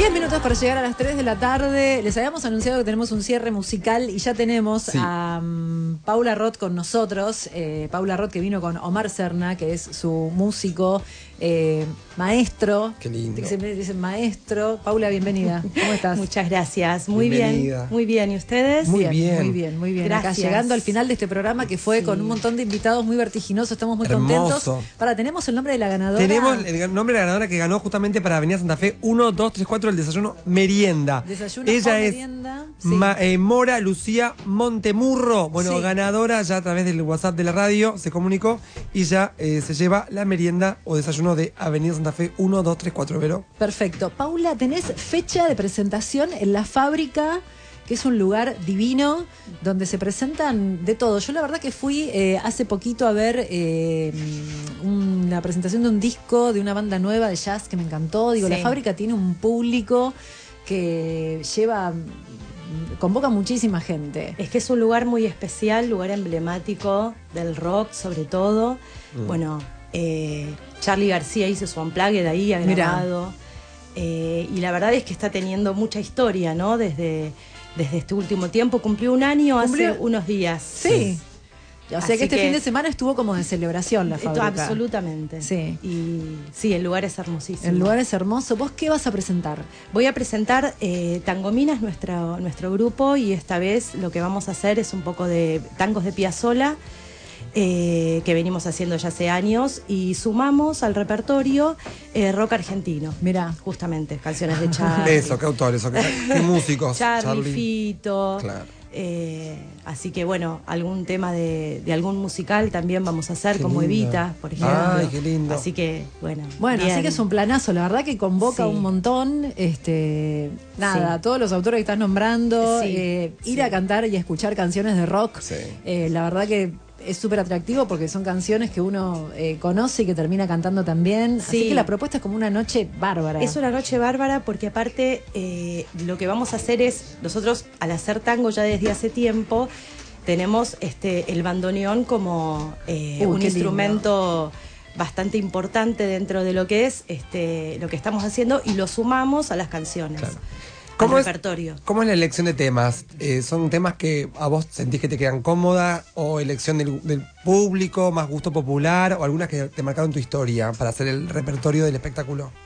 10 minutos para llegar a las 3 de la tarde. Les habíamos anunciado que tenemos un cierre musical y ya tenemos a Paula Roth con nosotros. Paula Roth, que vino con Omar Serna, que es su músico, maestro. Qué lindo. Dicen maestro. Paula, bienvenida. ¿Cómo estás? Muchas gracias. Muy bien. Muy bien. ¿Y ustedes? Muy bien. Muy bien, muy bien. Gracias. Acá llegando al final de este programa que fue con un montón de invitados muy vertiginosos. Estamos muy contentos. Tenemos el nombre de la ganadora. Tenemos el nombre de la ganadora que ganó justamente para Avenida Santa Fe 1, 2, 3, 4, el desayuno merienda. Desayuno Ella es merienda. Mora Lucía Montemurro. Bueno, ganadora ya a través del WhatsApp de la radio se comunicó y ya se lleva la merienda o desayuno de Avenida Santa Fe 1, 2, 3, 4, ¿Vero? Perfecto. Paula, tenés fecha de presentación en La Fábrica, que es un lugar divino donde se presentan de todo. Yo la verdad que fui hace poquito a ver una presentación de un disco de una banda nueva de jazz que me encantó. Digo, La Fábrica tiene un público que convoca muchísima gente. Es que es un lugar muy especial, lugar emblemático del rock sobre todo. Bueno, Charly García hizo su unplugged ahí, ha grabado. Y la verdad es que está teniendo mucha historia, ¿no? Desde este último tiempo. Cumplió un año hace unos días. Sí. O sea que este fin de semana estuvo como de celebración La Fábrica. Absolutamente. Sí. Y sí, el lugar es hermosísimo. El lugar es hermoso. ¿Vos qué vas a presentar? Voy a presentar Tangominas, nuestro grupo, y esta vez lo que vamos a hacer es un poco de tangos de Piazzolla, que venimos haciendo ya hace años, y sumamos al repertorio rock argentino. Mirá. Justamente, canciones de Charly. Eso, qué autores, qué músicos. Charly, Fito. Claro. Así que bueno, algún tema de algún musical también vamos a hacer, qué como lindo. Evita, por ejemplo. Ay, qué lindo. Así que bueno, así que es un planazo, la verdad que convoca un montón. Todos los autores que estás nombrando, ir a cantar y a escuchar canciones de rock, la verdad que es súper atractivo porque son canciones que uno conoce y que termina cantando también. Así que la propuesta es como una noche bárbara. Es una noche bárbara porque aparte lo que vamos a hacer es, nosotros al hacer tango ya desde hace tiempo, tenemos el bandoneón como un instrumento bastante importante dentro de lo que es lo que estamos haciendo, y lo sumamos a las canciones. Claro. ¿Cómo es la elección de temas? ¿Son temas que a vos sentís que te quedan cómoda, o elección del público, más gusto popular, o algunas que te marcaron tu historia para hacer el repertorio del espectáculo?